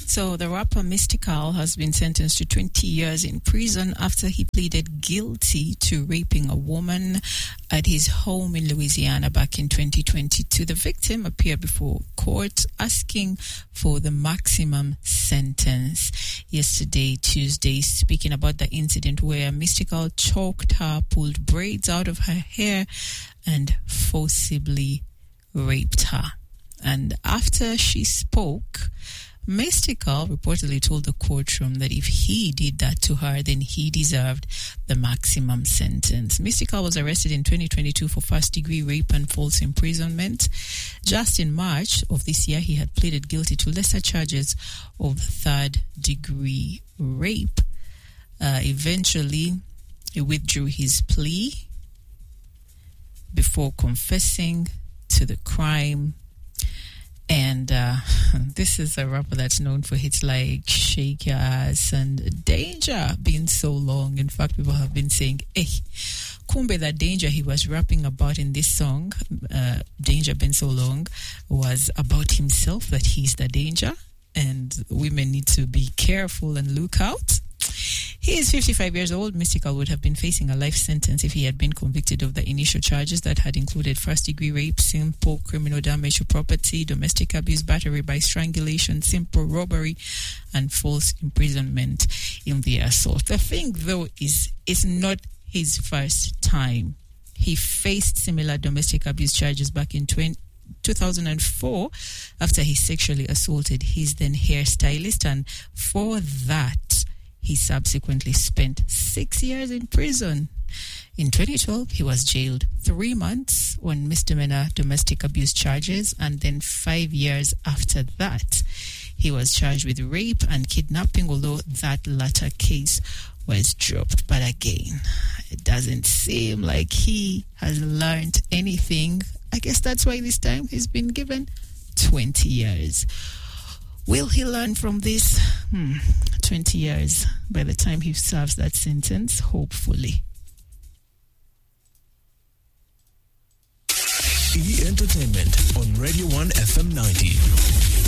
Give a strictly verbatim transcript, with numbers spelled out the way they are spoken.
So the rapper Mystical has been sentenced to twenty years in prison after he pleaded guilty to raping a woman at his home in Louisiana back in twenty twenty-two. The victim appeared before court asking for the maximum sentence yesterday, Tuesday, speaking about the incident where Mystical choked her, pulled braids out of her hair, and forcibly raped her. And after she spoke, Mystical reportedly told the courtroom that if he did that to her, then he deserved the maximum sentence. Mystical was arrested in twenty twenty-two for first-degree rape and false imprisonment. Just in March of this year, he had pleaded guilty to lesser charges of third-degree rape. Uh, eventually, he withdrew his plea before confessing to the crime. And uh, this is a rapper that's known for hits like Shake Your Ass and Danger being so long. In fact, people have been saying, hey, kumbe, that danger he was rapping about in this song, uh, Danger Been So Long, was about himself, that he's the danger. And women need to be careful and look out. He is fifty-five years old. Mystical would have been facing a life sentence if he had been convicted of the initial charges that had included first-degree rape, simple criminal damage to property, domestic abuse, battery by strangulation, simple robbery, and false imprisonment in the assault. The thing, though, is it's not his first time. He faced similar domestic abuse charges back in two thousand four after he sexually assaulted his then hairstylist, and for that, he subsequently spent six years in prison. In twenty twelve, he was jailed three months on misdemeanor domestic abuse charges, and then five years after that, he was charged with rape and kidnapping, although that latter case was dropped. But again, it doesn't seem like he has learned anything. I guess that's why this time he's been given twenty years. Will he learn from this? Hmm, twenty years by the time he serves that sentence, hopefully. E Entertainment on Radio one F M ninety.